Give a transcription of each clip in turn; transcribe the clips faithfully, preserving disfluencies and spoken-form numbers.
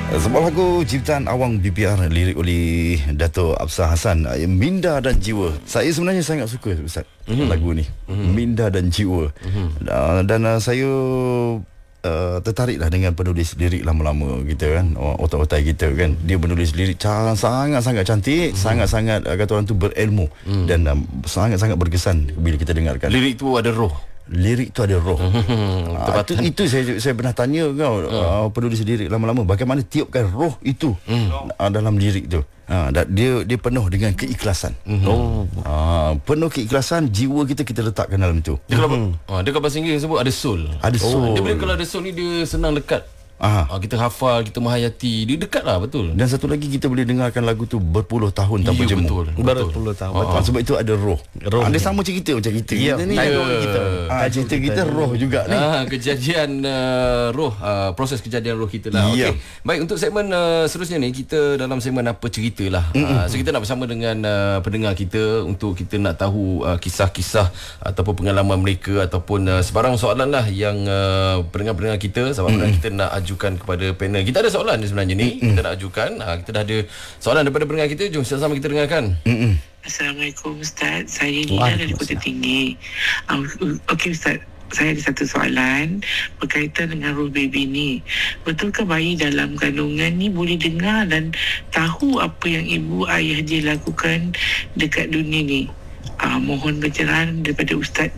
Sebuah lagu ciptaan Awang B P R, lirik oleh Dato' Absar Hassan, Minda dan Jiwa. Saya sebenarnya sangat suka Ustaz mm-hmm. lagu ni, mm-hmm. Minda dan Jiwa. Mm-hmm. uh, Dan uh, saya uh, tertariklah dengan penulis lirik lama-lama kita kan, otak-otak kita kan. Dia menulis lirik sangat-sangat cantik, mm-hmm. sangat-sangat uh, kata orang tu berilmu, mm. dan uh, sangat-sangat berkesan bila kita dengarkan. Lirik tu ada roh. Lirik tu ada roh. hmm, uh, itu, itu saya saya pernah tanya kau, hmm. uh, penulis lirik lama-lama, bagaimana tiupkan roh itu hmm. uh, dalam lirik tu. Uh, dia dia penuh dengan keikhlasan. Hmm. Oh, uh, penuh keikhlasan, jiwa kita kita letakkan dalam itu. Dia kalau hmm. uh, dia kalau bahasa Inggeris sebut ada soul. Ada soul. Oh, dia bila kalau ada soul ni dia senang lekat. Aha. Ah, kita hafal, kita menghayati, dia dekat lah, betul. Dan satu lagi, kita boleh dengarkan lagu tu berpuluh tahun tanpa jemu. Betul, berpuluh tahun. Ah, betul. Sebab itu ada roh. roh ada sama cerita macam kita. Ya, kita ni ada kita. Ah, cerita kita, kita roh juga ni. Ah, kejadian uh, roh, uh, proses kejadian roh kita lah. Ya. Okey. Baik, untuk segmen uh, seterusnya ni, kita dalam segmen apa cerita lah. Uh, so kita nak bersama dengan uh, pendengar kita untuk kita nak tahu uh, kisah-kisah ataupun pengalaman mereka ataupun uh, sebarang soalan lah yang uh, pendengar-pendengar kita, sahabat-sahabat kita nak ajukan kepada panel. Kita ada soalan ni sebenarnya ni, mm-hmm. kita nak ajukan. Ha, kita dah ada soalan daripada pendengar kita. Jom sama-sama kita dengarkan. Mm-hmm. Assalamualaikum Ustaz. Saya Nina dari Kota Tinggi. Um, Okey Ustaz, saya ada satu soalan berkaitan dengan roh baby ni. Betulkah bayi dalam kandungan ni boleh dengar dan tahu apa yang ibu ayah dia lakukan dekat dunia ni? Uh, mohon pencerahan daripada Ustaz.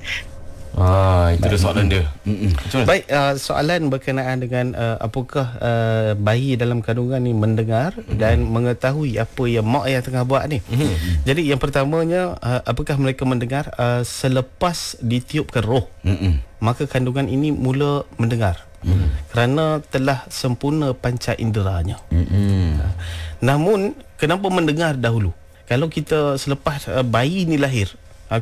Ah, itu dah soalan dia. Baik, uh, soalan berkenaan dengan uh, apakah uh, bayi dalam kandungan ni mendengar mm-hmm. dan mengetahui apa yang mak ayah tengah buat ni. Mm-hmm. Jadi yang pertamanya, uh, apakah mereka mendengar uh, selepas ditiupkan roh? Mm-hmm. Maka kandungan ini mula mendengar. Mm-hmm. Kerana telah sempurna panca inderanya. Mm-hmm. Uh, namun kenapa mendengar dahulu? Kalau kita selepas uh, bayi ni lahir,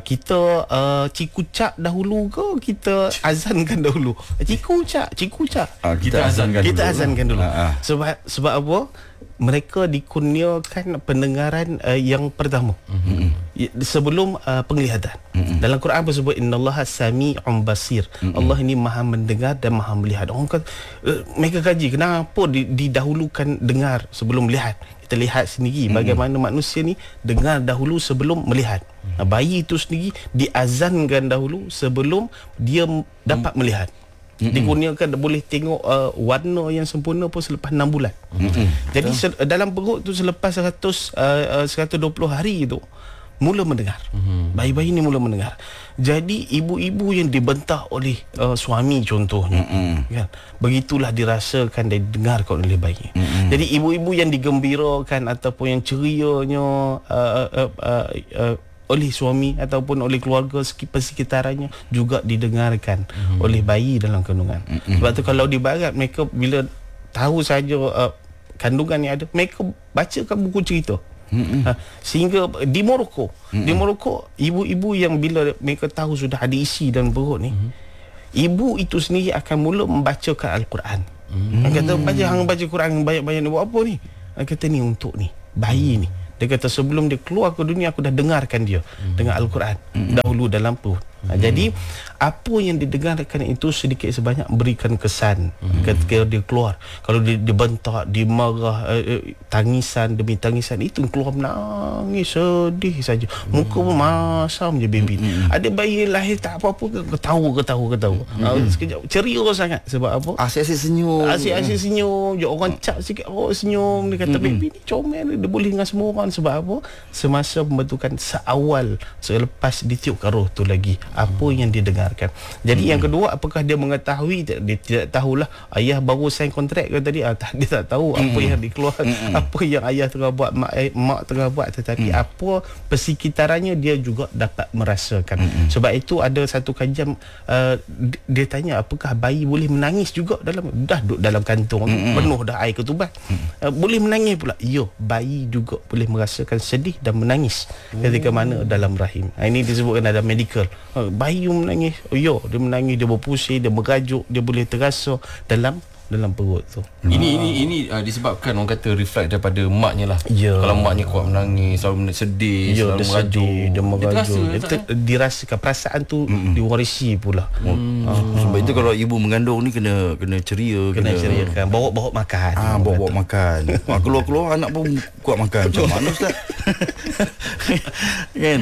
kita uh, cikucak dahulu ke kita azankan dahulu? Cikucak, cikucak. Ah, kita azankan kita dulu. azankan dulu. Ah, ah. Sebab sebab apa? Mereka dikurniakan pendengaran uh, yang pertama. Mm-hmm. Sebelum uh, penglihatan. Mm-hmm. Dalam Quran pun sebut innallaha sami'un basir. Mm-hmm. Allah ini Maha mendengar dan Maha melihat. Orang kata uh, mereka kaji kenapa didahulukan dengar sebelum melihat. Kita lihat sendiri bagaimana mm-hmm. manusia ni dengar dahulu sebelum melihat. Mm-hmm. Bayi itu sendiri diazankan dahulu sebelum dia dapat mm-hmm. melihat. Mm-hmm. Dikurniakan boleh tengok uh, warna yang sempurna pun selepas enam bulan. Mm-hmm. Jadi se- dalam perut tu selepas seratus, uh, uh, seratus dua puluh hari tu mula mendengar. Mm-hmm. Bayi-bayi ni mula mendengar. Jadi ibu-ibu yang dibentak oleh uh, suami contohnya, mm-hmm. kan, begitulah dirasakan dan didengarkan oleh bayi. Mm-hmm. Jadi ibu-ibu yang digembirakan ataupun yang cerianya uh, uh, uh, uh, oleh suami ataupun oleh keluarga persekitarannya juga didengarkan mm-hmm. oleh bayi dalam kandungan. Mm-hmm. Sebab tu kalau di barat mereka bila tahu saja uh, kandungan yang ada, mereka bacakan buku cerita. Mm-hmm. Ha, sehingga di Morocco, mm-hmm. di Morocco ibu-ibu yang bila mereka tahu sudah ada isi dalam perut ni, mm-hmm. ibu itu sendiri akan mula membacakan Al-Quran. Mm-hmm. Dia kata, baca hang baca Quran banyak-banyak ni buat apa ni? Dia kata ni untuk ni, bayi ni. Dia kata sebelum dia keluar ke dunia aku dah dengarkan dia mm-hmm. dengan Al-Quran mm-hmm. dahulu dalam perut. Mm-hmm. Jadi apa yang didengarkan itu sedikit sebanyak berikan kesan mm-hmm. ketika dia keluar. Kalau dia dibentak, dimarah, eh, tangisan demi tangisan, itu keluar menangis sedih saja. Muka pun masam je baby. Mm-hmm. Ada bayi lahir tak apa-apa, ketawa ketawa ketawa. Mm-hmm. Sekejap ceria sangat sebab apa? Asyik-asyik senyum. Asyik-asyik senyum. Je orang cap sikit, oh senyum. Dia kata mm-hmm. baby ni comel, dia boleh dengan semua orang. Sebab apa? Semasa pembentukan seawal selepas ditiupkan roh tu lagi apa yang dia dengarkan. Jadi hmm. yang kedua, apakah dia mengetahui? Dia tidak tahulah. Ayah baru sign kontrak ke tadi, ah, dia tak tahu hmm. apa yang dikeluarkan, hmm. apa yang ayah tengah buat, mak, eh, mak tengah buat, tetapi hmm. apa persekitarannya dia juga dapat merasakan. Hmm. Sebab itu ada satu kajian, uh, dia tanya apakah bayi boleh menangis juga dalam, dah duduk dalam kantung hmm. penuh dah air ketuban, hmm. uh, boleh menangis pula. Ya, bayi juga boleh merasakan sedih dan menangis ketika oh. mana dalam rahim. Ha, ini disebutkan dalam medical. Ha, bayi menangis, oh, yo, dia menangis, dia berpusing, dia merajuk, dia boleh terasa dalam dalam perut tu. Ini ini ini uh, disebabkan orang kata reflect daripada maknya lah. Ya. Kalau maknya kuat menangis, selalu sedih, Ya, selalu dia merajuk. sedih, dia merajuk. terasa, Dia tak, ter- dirasakan perasaan tu mm. diwarisi pula. Hmm. Ah. Sebab itu kalau ibu mengandung ni kena kena ceria, Kena kena, ceriakan, bawa-bawa makan. Ah, bawa-bawa makan. Ah, keluar-keluar anak pun kuat makan. Macam mana Ustaz? Kan?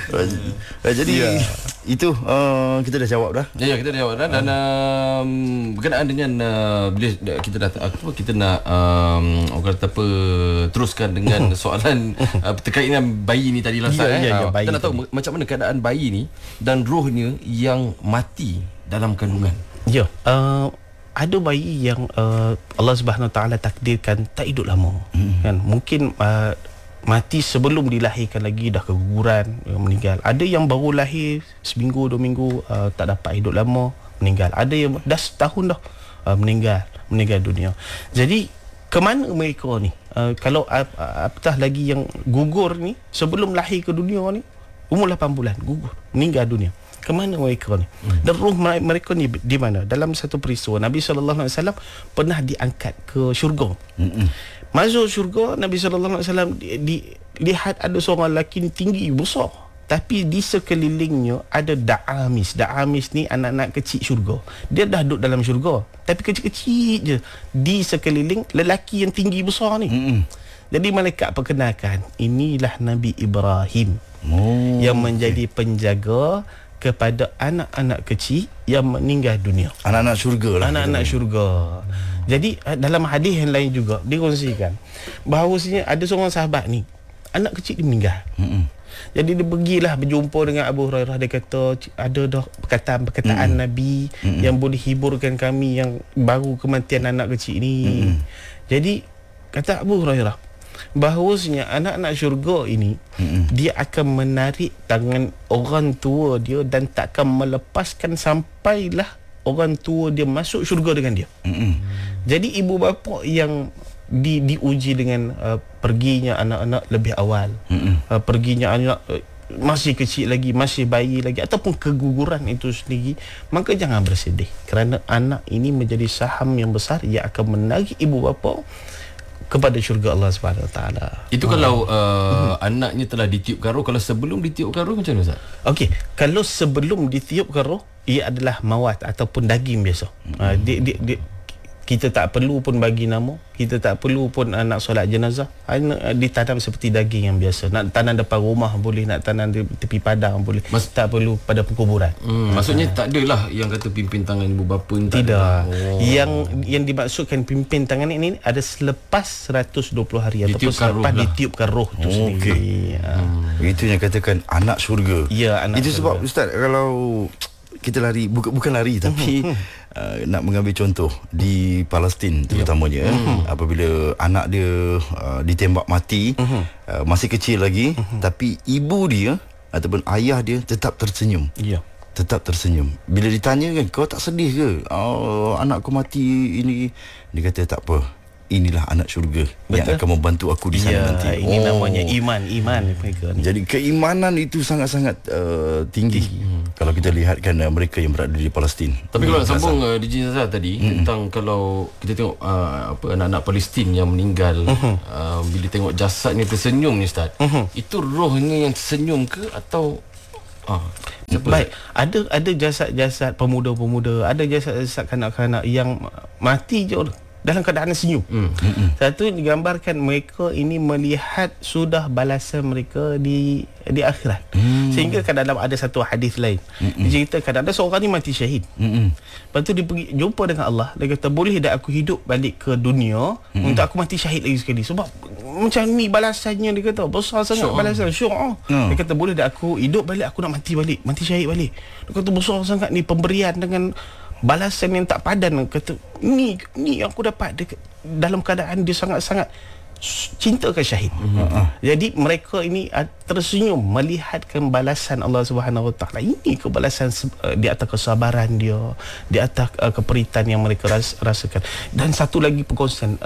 Ah, Jadi Ya. itu uh, kita dah jawab dah. Ya, ya kita dah jawab dah. Dan um, berkenaan dengan uh, bila kita dah apa kita nak um, orang kata apa teruskan dengan soalan uh, terkait dengan bayi ni tadi lah Ustaz. Ya, eh. ya, ya, Ah, bayi kita nak tahu tadi. macam mana keadaan bayi ni dan rohnya yang mati dalam kandungan. Ya, uh, ada bayi yang uh, Allah Subhanahu Wa Taala takdirkan tak hidup lama. Hmm. Kan? Mungkin uh, mati sebelum dilahirkan lagi, dah keguguran, uh, meninggal. Ada yang baru lahir seminggu dua minggu uh, tak dapat hidup lama, meninggal. Ada yang dah setahun dah uh, meninggal, meninggal dunia. Jadi ke mana mereka ni? Uh, kalau uh, uh, apatah lagi yang gugur ni sebelum lahir ke dunia ni, umur lapan bulan gugur, meninggal dunia. Ke mana mereka ni? Dan roh mereka ni di mana? Dalam satu peristiwa Nabi sallallahu alaihi wasallam pernah diangkat ke syurga. Mm-mm. Masuk syurga, Nabi sallallahu alaihi wasallam di, di, lihat ada seorang lelaki ni tinggi besar, tapi di sekelilingnya ada da'amis. Da'amis ni anak-anak kecil syurga. Dia dah duduk dalam syurga, tapi kecil-kecil je di sekeliling lelaki yang tinggi besar ni. Mm-mm. Jadi malaikat perkenalkan, inilah Nabi Ibrahim, oh, yang menjadi okay. penjaga kepada anak-anak kecil yang meninggal dunia. Anak-anak syurga lah. Anak-anak syurga. Jadi dalam hadis yang lain juga dikongsikan bahawasanya ada seorang sahabat ni, anak kecil dia meninggal. Mm-mm. Jadi dia pergilah berjumpa dengan Abu Hurairah. Dia kata ada dah perkataan-perkataan mm. Nabi Mm-mm. yang boleh hiburkan kami yang baru kematian anak kecil ni. Mm-mm. Jadi kata Abu Hurairah bahawasanya anak-anak syurga ini Mm-mm. dia akan menarik tangan orang tua dia dan tak akan melepaskan sampailah orang tua dia masuk syurga dengan dia. Mm-mm. Jadi ibu bapa yang di diuji dengan uh, perginya anak-anak lebih awal, uh, perginya anak uh, masih kecil lagi, masih bayi lagi, ataupun keguguran itu sendiri, maka jangan bersedih kerana anak ini menjadi saham yang besar yang akan menarik ibu bapa kepada syurga Allah Subhanahu Wa Taala. Itu kalau uh, hmm. anaknya telah ditiupkan roh. Kalau sebelum ditiupkan roh macam mana Ustaz? Okey, kalau sebelum ditiupkan roh, ia adalah mawat ataupun daging biasa. Hmm. Uh, dia, dia, dia, kita tak perlu pun bagi nama, kita tak perlu pun uh, nak solat jenazah. Uh, ditanam seperti daging yang biasa. Nak tanam depan rumah boleh, nak tanam di tepi padang boleh. Mas- tak perlu pada perkuburan. Hmm, maksudnya tak adalah yang kata pimpin tangan ibu bapa ni. Tak tidak. Oh. Yang yang dimaksudkan pimpin tangan ini ada selepas seratus dua puluh hari ataupun selepas lah. ditiupkan roh tu oh, sendiri. Okay. Ha. Hmm. Itu yang katakan anak syurga. Ya, anak Itu syurga. sebab Ustaz, kalau kita lari, bukan bukan lari tapi uh, nak mengambil contoh di Palestin terutamanya, uh-huh. apabila anak dia uh, ditembak mati, uh-huh. uh, masih kecil lagi, uh-huh. tapi ibu dia ataupun ayah dia tetap tersenyum. Ya. Yeah. Tetap tersenyum. Bila ditanya kan, kau tak sedih ke? Oh, anak kau mati ini. Dia kata tak apa. Inilah anak syurga. Betul? Yang akan membantu aku di sana ya, nanti. Ini oh. namanya iman, iman mereka ni. Jadi keimanan itu sangat-sangat uh, tinggi. Hmm. Kalau kita lihatkan uh, mereka yang berada di Palestin. Tapi kalau nak sambung uh, di jenazah tadi hmm. tentang kalau kita tengok uh, apa anak-anak Palestin yang meninggal, uh-huh. uh, bila tengok jasadnya tersenyum ni Ustaz. Uh-huh. Itu rohnya yang tersenyum ke atau ah, baik, ada ada jasad-jasad pemuda-pemuda, ada jasad-jasad kanak-kanak yang mati je dalam keadaan senyum. Hmm. Satu digambarkan mereka ini melihat sudah balasan mereka di di akhirat. Hmm. Sehingga kadang-kadang ada satu hadis lain. Hmm. Dia cerita kadang ada seorang ni mati syahid. Hmm. Lepas tu dia pergi jumpa dengan Allah. Dia kata, boleh tak aku hidup balik ke dunia hmm. untuk aku mati syahid lagi sekali. Sebab macam ni balasannya, dia kata besar sangat Syuk balasan. Syuk. Hmm. Dia kata boleh tak aku hidup balik, aku nak mati balik, mati syahid balik. Dia kata besar sangat ni pemberian dengan balasan yang tak padan. Kata ni ni yang aku dapat dia, dalam keadaan dia sangat-sangat cintakan syahid. Uh-huh. Jadi mereka ini tersenyum melihatkan balasan Allah Subhanahu Wa Taala. Ini kebalasan uh, di atas kesabaran dia, di atas uh, keperitan yang mereka ras- rasakan. Dan satu lagi perkongsian uh,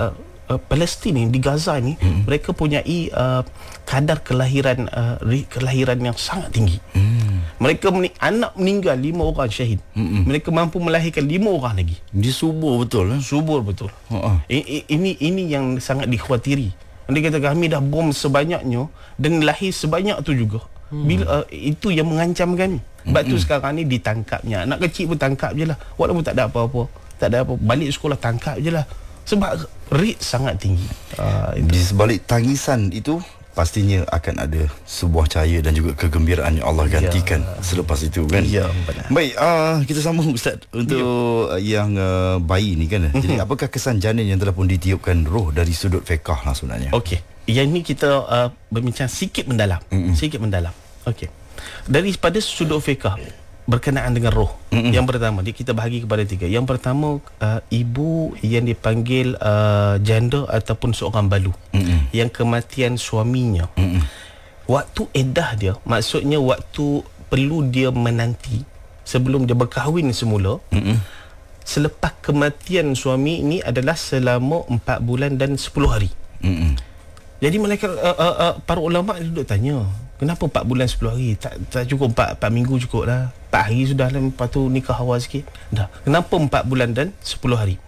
uh, Palestin ni, di Gaza ni, hmm. mereka punyai uh, kadar kelahiran uh, kelahiran yang sangat tinggi. Hmm. Mereka meni- anak meninggal lima orang syahid. Hmm. Mereka mampu melahirkan lima orang lagi. Dia subur betul eh? Subur betul. Uh-uh. I- ini ini yang sangat dikhawatiri. Dia kata kami dah bom sebanyaknya dan lahir sebanyak tu juga. Hmm. Bila uh, itu yang mengancam kami. Sebab hmm. tu sekarang ni ditangkapnya. Anak kecil pun tangkap je lah. Walaupun tak ada apa-apa. Tak ada apa. Balik sekolah tangkap je lah. Sebab rate sangat tinggi. Uh, Di sebalik tangisan itu pastinya akan ada sebuah cahaya dan juga kegembiraan yang Allah gantikan ya. Selepas itu kan. Ya, benar. Baik, uh, kita sambung Ustaz untuk ya. yang uh, bayi ni kan. Jadi apakah kesan janin yang telah pun ditiupkan roh dari sudut fiqh lah sebenarnya? Okey. Yang ni kita uh, berbincang sikit mendalam. Mm-mm. Sikit mendalam. Okey. Daripada sudut fiqh berkenaan dengan roh. Mm-mm. Yang pertama, kita bahagi kepada tiga. Yang pertama, uh, ibu yang dipanggil uh, janda ataupun seorang balu. Mm-mm. Yang kematian suaminya. Mm-mm. Waktu iddah dia, maksudnya waktu perlu dia menanti sebelum dia berkahwin semula. Mm-mm. Selepas kematian suami ini adalah selama empat bulan dan sepuluh hari. Mm-mm. Jadi mereka uh, uh, uh, para ulama duduk tanya, kenapa empat bulan sepuluh hari? Tak, tak cukup empat, empat minggu cukup lah. empat hari sudah lah, lepas tu nikah awal sikit. Dah. Kenapa empat bulan dan sepuluh hari?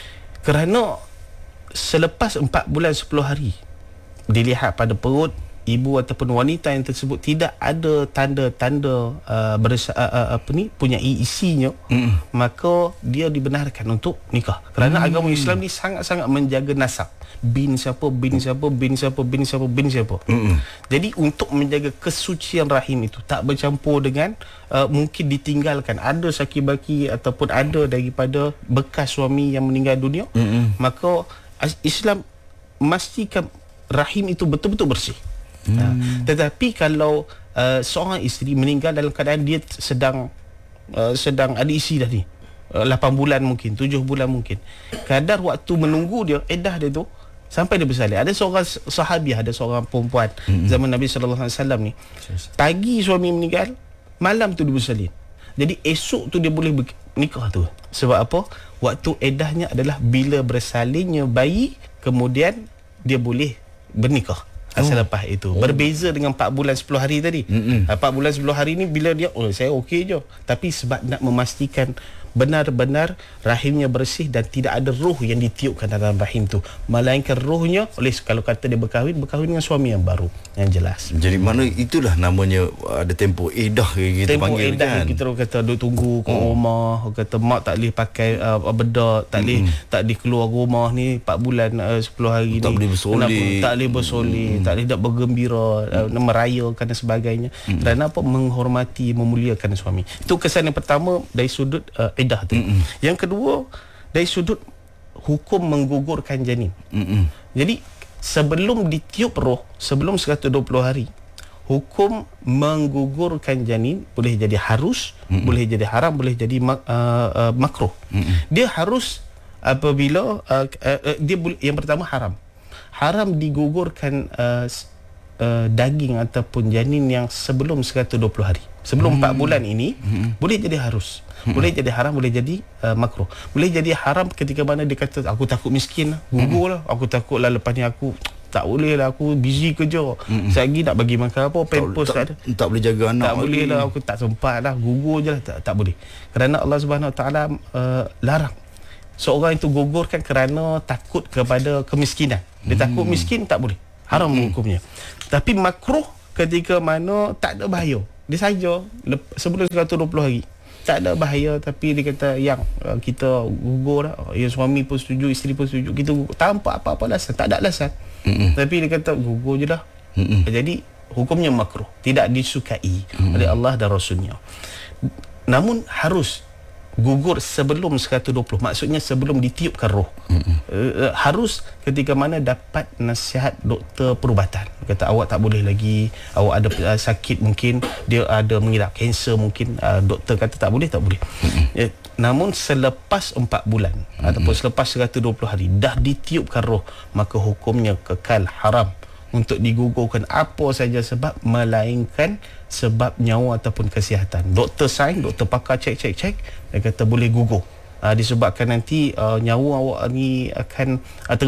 Kerana selepas empat bulan sepuluh hari, dilihat pada perut ibu ataupun wanita yang tersebut tidak ada tanda-tanda uh, beresa, uh, uh, apa ni punya isinya, mm. maka dia dibenarkan untuk nikah. Kerana mm. agama Islam ni sangat-sangat menjaga nasab. Bin siapa, bin siapa, bin siapa, bin siapa, bin siapa. Mm. Jadi untuk menjaga kesucian rahim itu tak bercampur dengan uh, mungkin ditinggalkan ada saki-baki ataupun ada daripada bekas suami yang meninggal dunia, mm. maka Islam memastikan rahim itu betul-betul bersih. Hmm. Tetapi kalau uh, seorang isteri meninggal dalam keadaan dia sedang uh, sedang ada isi dah ni, uh, lapan bulan mungkin, tujuh bulan mungkin, kadar waktu menunggu dia iddah dia tu sampai dia bersalin. Ada seorang sahabiah, ada seorang perempuan hmm. zaman Nabi sallallahu alaihi wasallam ni, pagi suami meninggal, malam tu dia bersalin. Jadi esok tu dia boleh nikah tu. Sebab apa? Waktu iddahnya adalah bila bersalinnya bayi, kemudian dia boleh bernikah. Oh. Selepas itu oh. berbeza dengan empat bulan sepuluh hari tadi. Mm-mm. empat bulan sepuluh hari ni bila dia oh saya okey je, tapi sebab nak memastikan benar-benar rahimnya bersih dan tidak ada roh yang ditiupkan dalam rahim tu, melainkan rohnya oleh kalau kata dia berkahwin berkahwin dengan suami yang baru yang jelas. Jadi mana itulah namanya ada tempoh iddah kita tempoh panggil iddah kan. Kita orang kata duk tunggu ke oh. rumah, kata mak tak boleh pakai uh, bedak, tak boleh mm. tak boleh keluar rumah ni empat bulan uh, sepuluh hari tak ni. Boleh bersolek. Tak boleh bersolek, mm. tak boleh nak bergembira, mm. uh, merayakan dan sebagainya. Mm. Kerana apa? Menghormati, memuliakan suami. Itu kesan yang pertama dari sudut uh, iddah tu. Mm-mm. Yang kedua dari sudut hukum menggugurkan janin. Mm-mm. Jadi sebelum ditiup roh, sebelum seratus dua puluh hari, hukum menggugurkan janin boleh jadi harus, Mm-mm. boleh jadi haram, boleh jadi mak, uh, uh, makruh. Mm-mm. Dia harus apabila uh, uh, uh, dia boleh, yang pertama haram. Haram digugurkan uh, uh, daging ataupun janin yang sebelum seratus dua puluh hari. Sebelum empat hmm. bulan ini hmm. boleh jadi harus, hmm. boleh jadi haram, boleh jadi uh, makruh. Boleh jadi haram ketika mana dia kata aku takut miskin lah, gugur lah, aku takut lah lepas ni aku tak boleh lah, aku busy kerja, hmm. lagi nak bagi makan apa, pampers tak, tak ada, tak boleh jaga anak, tak boleh lah, aku tak sempat lah, gugur je lah, tak, tak boleh. Kerana Allah Subhanahu Wa Taala uh, larang seorang itu gugurkan kerana takut kepada kemiskinan. Dia hmm. takut miskin, tak boleh, haram hmm. hukumnya. Tapi makruh ketika mana tak ada bahaya. Dia saja sebelum seratus dua puluh hari tak ada bahaya, tapi dia kata yang uh, kita gugur lah, ya suami pun setuju, isteri pun setuju, kita gugur tanpa apa-apa alasan, tak ada alasan. Mm-mm. Tapi dia kata gugur je lah. Mm-mm. Jadi hukumnya makruh, tidak disukai Mm-mm. oleh Allah dan Rasulnya. Namun harus gugur sebelum seratus dua puluh, maksudnya sebelum ditiupkan roh. uh, harus ketika mana dapat nasihat doktor perubatan, kata awak tak boleh lagi, awak ada uh, sakit, mungkin dia ada mengidap kanser, mungkin uh, doktor kata tak boleh, tak boleh. uh, namun selepas empat bulan ataupun selepas seratus dua puluh hari dah ditiupkan roh, maka hukumnya kekal haram untuk digugurkan apa saja sebab, melainkan sebab nyawa ataupun kesihatan. Doktor sign, doktor pakar cek cek cek, dia kata boleh gugur uh, disebabkan nanti uh, nyawa awak ni akan uh, terbang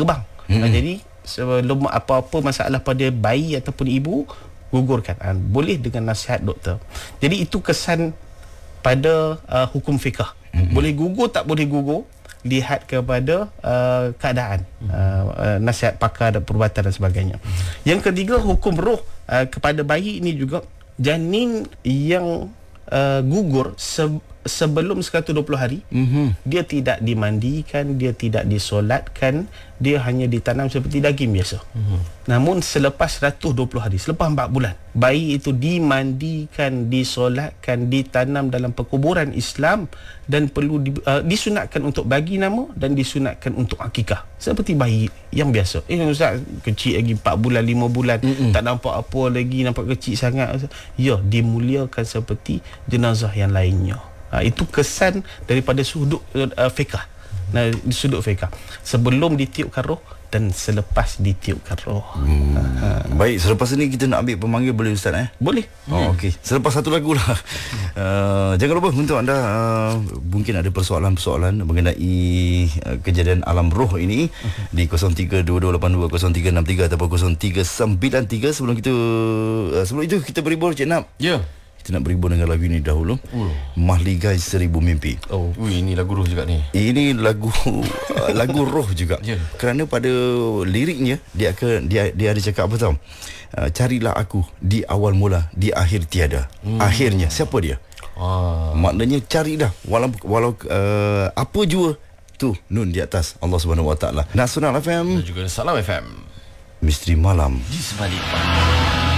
Hmm. Uh, jadi sebelum apa-apa masalah pada bayi ataupun ibu, gugurkan. Uh, boleh dengan nasihat doktor. Jadi itu kesan pada uh, hukum fiqah. Hmm. Boleh gugur tak boleh gugur, lihat kepada uh, keadaan, uh, uh, nasihat pakar dan perubatan dan sebagainya. Hmm. Yang ketiga, hukum roh uh, kepada bayi ini juga, janin yang uh, gugur se- sebelum seratus dua puluh hari, mm-hmm. dia tidak dimandikan, dia tidak disolatkan, dia hanya ditanam seperti daging biasa. Mm-hmm. Namun selepas seratus dua puluh hari, selepas empat bulan, bayi itu dimandikan, disolatkan, ditanam dalam perkuburan Islam dan perlu di, uh, disunatkan untuk bagi nama dan disunatkan untuk akikah. Seperti bayi yang biasa. Eh Ustaz, kecil lagi empat bulan, lima bulan, mm-hmm. tak nampak apa lagi, nampak kecil sangat. Ya, dimuliakan seperti jenazah yang lainnya. Ha, itu kesan daripada sudut uh, fiqah. Nah, di sudut fiqah, sebelum ditiupkan roh dan selepas ditiupkan roh. Hmm. Ha. Baik, selepas ini kita nak ambil pemanggil, boleh Ustaz eh? Boleh. Oh, okey. Selepas satu lagu lah. Uh, jangan lupa untuk anda uh, mungkin ada persoalan-persoalan mengenai uh, kejadian alam roh ini uh-huh. di kosong tiga dua dua lapan dua kosong tiga enam tiga ataupun kosong tiga sembilan tiga. Sebelum kita uh, sebelum itu kita berhibur Cik Nap. Ya. Yeah. Kita nak berhibur dengan lagu ini dahulu. uh. Mahligai Seribu Mimpi. Oh, ui, ini lagu roh juga ni. Ini lagu lagu roh juga. Yeah. Kerana pada liriknya dia akan dia dia ada cakap apa tahu? Uh, carilah aku di awal mula, di akhir tiada. Hmm. Akhirnya siapa dia? Ah. Maknanya cari dah walau walau uh, apa jua tu nun di atas Allah Subhanahu Wa Taala. Nasional F M dan juga Salam F M. Misteri Malam Di sebalik